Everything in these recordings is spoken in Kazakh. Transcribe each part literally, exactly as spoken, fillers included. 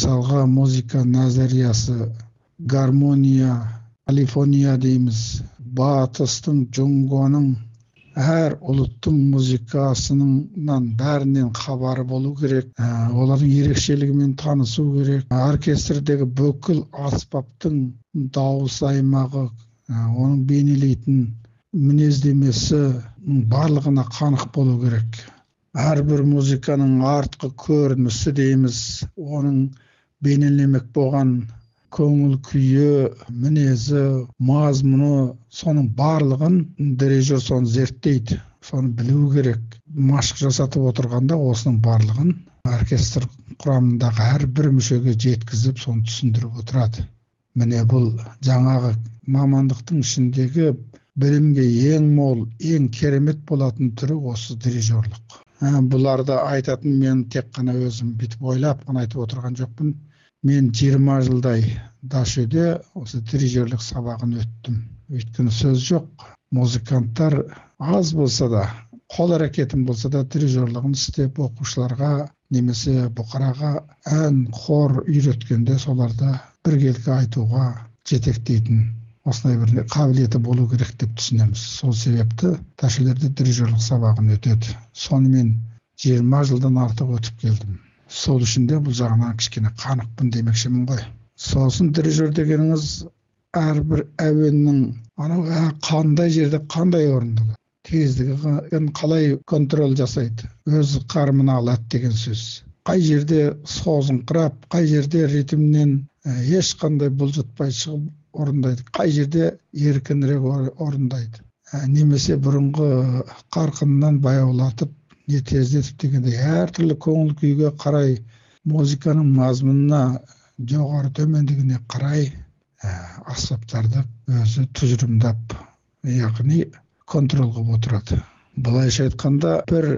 мысалға музыка назариясы, гармония, полифония дейміз. Батыстың, Джунгоның, әр ұлттың музыкасының бәрінен хабары болу керек. Олардың ерекшелігімен танысу керек. Оркестрдегі бүкіл аспаптың дауыс аймағы, оның бейнелейтін мінездемесі барлығына қанық болу керек. Әрбір музыканың артқы көрінісі дейміз, оның бейнелемек болған көңіл күйі, мінезі, мазмұны, соның барлығын дирижер соны зерттейді, соны білу керек. Машық жасатып отырғанда осының барлығын оркестр құрамындағы әрбір мүшеге жеткізіп, соны түсіндіріп отырады. Міне бұл жаңағы мамандықтың ішіндегі білімге ең мол, ең керемет болатын түрі осы дирижерлік. Бұларды айтатын мен тек қана өзім бітіп ойлап қана айтып отырған жоқпын. Мен жиырма жылдай Дашөде осы дирижерлік сабағын өттім. Өйткені сөз жоқ. Музыканттар аз болса да, қол әрекетін болса да дирижерлігін істеп оқушыларға немесе бұқараға ән, хор үйреткенде соларды біркелкі айтуға жетектейтін осындай бір қабілеті болу керек деп түсінеміз. Сол себепті Дашөлерде дирижерлік сабағын өтеді. Сонымен жиырма жылдан артық өтіп келдім. Сол үшін де бұл жағынан кішкене қанықпын демекшімін ғой. Сосын дирижер дегеніңіз әрбір әуеннің анау қандай жерде қандай орындалады, тездігін қалай контроль жасайды, өз қарымына алады деген сөз. Қай жерде созыңқырап, қай жерде ритмнен ешқандай бұлжытпай шығып орындайды, қай жерде еркінірек орындайды. Немесе бұрынғы қарқынынан баяулатып, не тездетіп дегендей әртүрлі көңіл күйге қарай, музыканың мазмұнына жоғары төмендігіне қарай аспаптарды өзі тұжырымдап, яғни контроль қылып отырады. Былайша айтқанда бір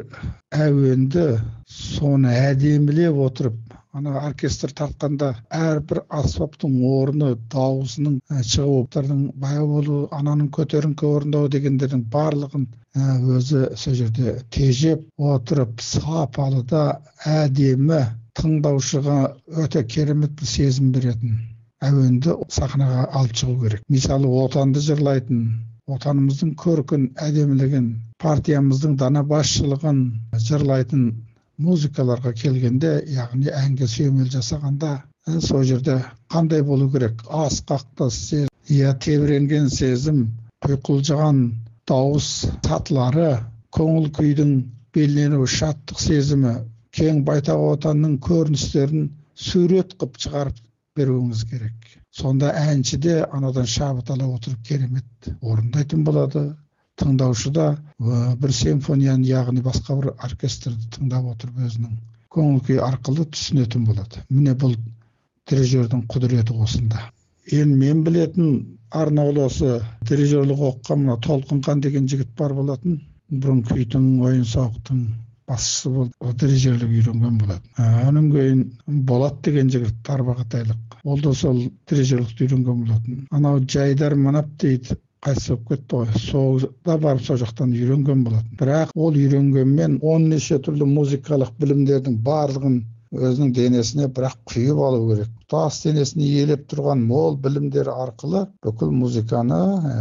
әуенді соны әдемілеп отырып, ана оркестр тартқанда әрбір аспаптың орны, дауысының шығуптардың баяу болу, ананың көтеріңкі орындау дегендердің барлығын өзі сол жерде тежеп отырып, сапалы да әдемі, тыңдаушыға өте керемет сезім беретін әуенді сахнаға алып шығу керек. Мысалы, отанды жырлайтын, отанымыздың көркін, әдемілігін, партиямыздың дана басшылығын жырлайтын музыкаларға келгенде, яғни әнге сүйемел жасағанда, сол жерде қандай болу керек? Асқақты сезім, я тебіренген сезім, құйқылжыған дауыс сатылары, көңіл күйдің белгіленуі, шаттық сезімі, кең байтақ отанның көріністерін сурет қып шығарып беруіңіз керек. Сонда әнші де анадан шабыт ала отырып керемет орындайтын болады. Тыңдаушы да бір симфонияны, яғни басқа бір оркестрді тыңдап отырып өзінің көңіл күйі арқылы түсінетін болады. Міне бұл дирижердің құдіреті осында. Енді мен білетін Арнаулы осы дирижерлік оқыған мына Толқынхан деген жігіт бар болатын. Бұрын күйтің, ойын сауықтың басшысы болды. Ол дирижерлік үйренген болады. Оның кейін Болат деген жігіт тарбағатайлық. Ол да сол дирижерлікті үйренген болатын. Анау Жайдар Манап дейді, қайтыс болып кетті ғой. Соғда барып сол жақтан үйренген болатын. Бірақ ол үйренгенмен он неше түрлі музыкалық білімдердің барлығын өзінің денесіне бірақ құйып алу керек. Тас денесіне иелеп тұрған мол білімдер арқылы бүкіл музыканы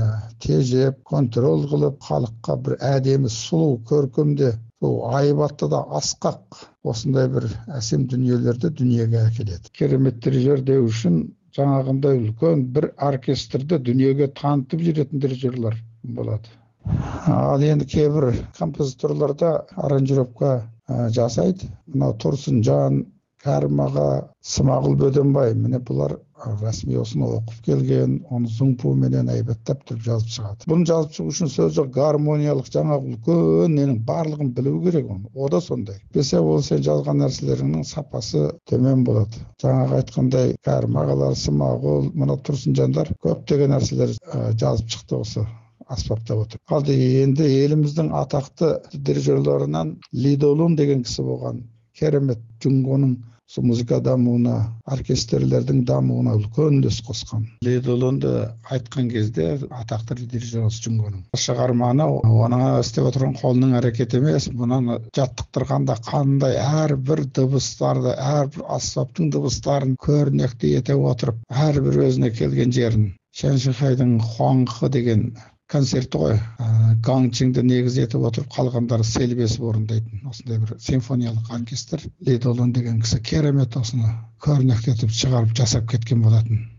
тежеп, контроль қылып, халыққа бір әдемі, сұлу, көркемде, айбатты да асқақ осындай бір әсем дүниелерді дүниеге әкеледі. Керемет дирижер деу үшін жаңағындай үлкен бір оркестрді дүниеге танытып жүретін дирижерлер болады. Ал енді кейбір композиторларда аранжировка жасайды. Мынау Тұрсынжан, Кәрім аға, Смағұл Бөденбай, міне бұлар рәсми осыны оқып келген, оны зұңпу менен айбаттап тұрып жазып шығады. Бұны жазып шығу үшін сөз жоқ, гармониялық жаңағы үлкен ненің барлығын білу керек оны. О да сондай. Бесе ол сен жазған нәрселеріңнің сапасы төмен болады. Жаңағы айтқандай Кәрім ағалар, Смағұл, мына Тұрсынжандар көптеген нәрселер жазып шықты осы аспапта отыр. Қалды енді еліміздің атақты дирижерлерінен Лидолун деген кісі болған. Керемет Джунгоның сол музыка дамуына, оркестрлердің дамуына үлкен үлес қосқан. Ли Долунды айтқан кезде атақты дирижер Джунгоның шығарманы оның істеп отырған қолының әрекеті емес, бұнан жаттықтырғанда қандай әрбір дыбыстарды, әрбір аспаптың дыбыстарын көрнекті ете отырып, әрбір өзіне келген жерін. Шаншихайдың Хуаңқы деген концерті ғой, гаңчыңды негіз етіп отырып, қалғандары селбесіп орындайтын осындай бір симфониялық оркестр. Ли Долун деген кісі керемет осыны көрнекті етіп шығарып жасап кеткен болатын.